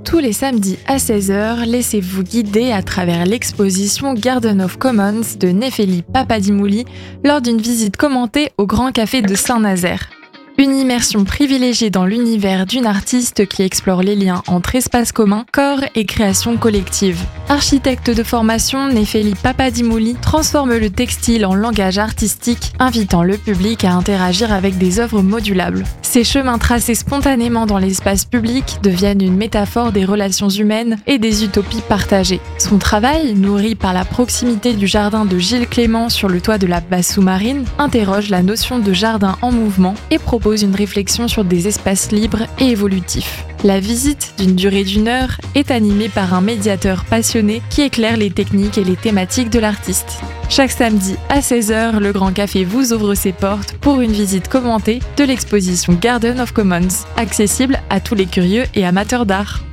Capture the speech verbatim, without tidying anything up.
Tous les samedis à seize heures, laissez-vous guider à travers l'exposition Garden of Commons de Nefeli Papadimouli lors d'une visite commentée au Grand Café de Saint-Nazaire. Une immersion privilégiée dans l'univers d'une artiste qui explore les liens entre espace commun, corps et création collective. Architecte de formation, Nefeli Papadimouli transforme le textile en langage artistique, invitant le public à interagir avec des œuvres modulables. Ces chemins tracés spontanément dans l'espace public deviennent une métaphore des relations humaines et des utopies partagées. Son travail, nourri par la proximité du jardin de Gilles Clément sur le toit de la base sous-marine, interroge la notion de jardin en mouvement et propose une réflexion sur des espaces libres et évolutifs. La visite, d'une durée d'une heure, est animée par un médiateur passionné qui éclaire les techniques et les thématiques de l'artiste. Chaque samedi à seize heures, le Grand Café vous ouvre ses portes pour une visite commentée de l'exposition Garden of Commons, accessible à tous les curieux et amateurs d'art.